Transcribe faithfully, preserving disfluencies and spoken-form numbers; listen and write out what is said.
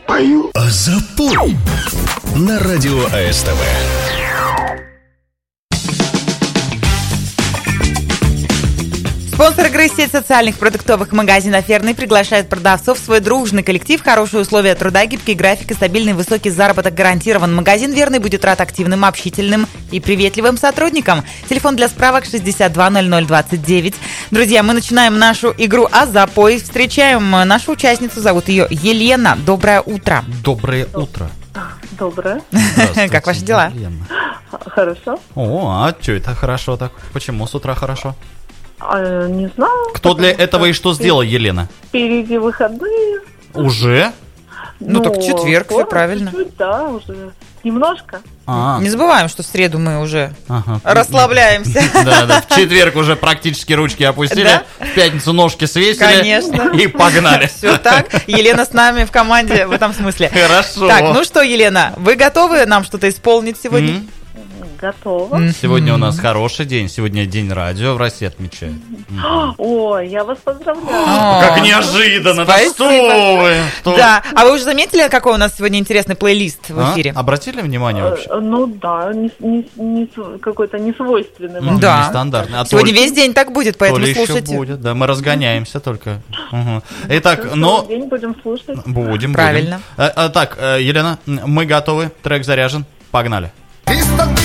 Спою. А запой на радио АСТВ. Спонсор игры — сеть социальных продуктовых магазинов «Верный» приглашает продавцов в свой дружный коллектив. Хорошие условия труда, гибкий график и стабильный высокий заработок гарантирован. Магазин «Верный» будет рад активным, общительным и приветливым сотрудникам. Телефон для справок шестьдесят два ноль ноль двадцать девять. Друзья, мы начинаем нашу игру «А запой». Встречаем нашу участницу. Зовут ее Елена. Доброе утро. Доброе утро. Доброе. Как ваши дела? Елена. Хорошо. О, а что это хорошо так? Почему с утра хорошо? А, не знаю. Кто для этого и что сделал, Елена? Впереди выходные. Уже? Ну, так четверг, скоро, все правильно. Чуть-чуть, да, уже немножко. А, Не забываем, что в среду мы уже ага. расслабляемся. Да, да, в четверг уже практически ручки опустили, Да? в пятницу ножки свесили. Конечно. И погнали. Все так. Елена с нами в команде в этом смысле. Хорошо. Так, ну что, Елена, вы готовы нам что-то исполнить сегодня? М? Готово. Сегодня у нас хороший день, сегодня день радио в России отмечают. Ой, я вас поздравляю. О, Как неожиданно, да спасибо. что вы? Что? Да, а вы уже заметили, какой у нас сегодня интересный плейлист в А? эфире? Обратили внимание вообще? Э, Ну да, не, не, не с- какой-то несвойственный вам. Да. Нестандартный. А Сегодня то ли- весь день так будет, то поэтому ли еще слушайте. будет, да, мы разгоняемся только. Мгм. Итак, Целый но... день будем слушать. Будем, Правильно. будем. А, а, так, э, Елена, м, мы готовы, трек заряжен, погнали.